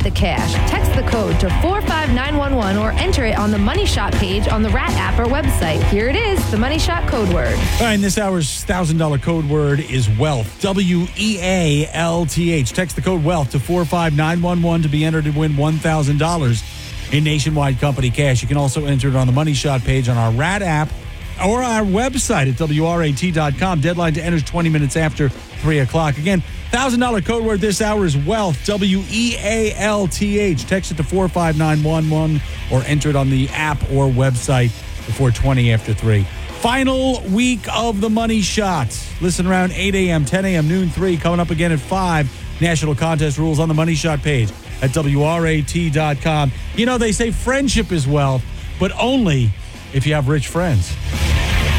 the cash. Text the code to 45911 or enter it on the Money Shot page on the Rat app or website. Here it is, the Money Shot code word. All right, this hour's $1,000 code word is wealth. WEALTH. Text the code wealth to 45911 to be entered to win $1,000 in nationwide company cash. You can also enter it on the Money Shot page on our Rat app or our website at WRAT.com. Deadline to enter is 20 minutes after 3 o'clock. Again, $1,000 code word this hour is wealth. WEALTH. Text it to 45911 or enter it on the app or website before 20 after 3. Final week of the Money Shot. Listen around 8 a.m., 10 a.m., noon, 3. Coming up again at 5. National contest rules on the Money Shot page at WRAT.com. You know, they say friendship is wealth, but only if you have rich friends.